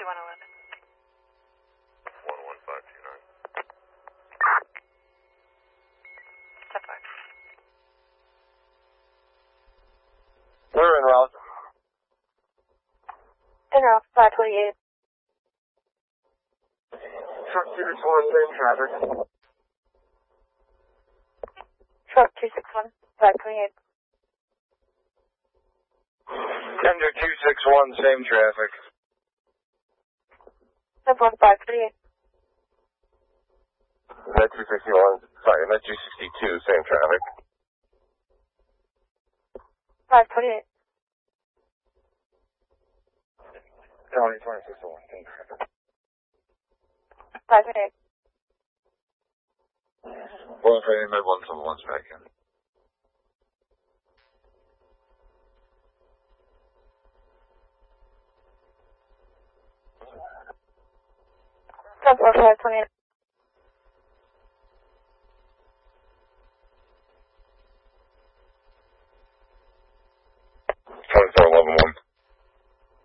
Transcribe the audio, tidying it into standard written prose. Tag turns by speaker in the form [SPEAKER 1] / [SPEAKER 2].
[SPEAKER 1] 5111.
[SPEAKER 2] 11529.
[SPEAKER 1] Step 5.
[SPEAKER 3] We're en route.
[SPEAKER 1] En route, 528.
[SPEAKER 3] Truck 261, same traffic.
[SPEAKER 1] Truck 261, 528.
[SPEAKER 3] Tender 261, same traffic.
[SPEAKER 1] Step 1, 538.
[SPEAKER 2] Med 261, sorry, Med 262, same traffic.
[SPEAKER 1] 528.
[SPEAKER 3] County 2601, same traffic.
[SPEAKER 1] 528.
[SPEAKER 2] Well, Friday, Med 171's back in.
[SPEAKER 1] Step 4, 528.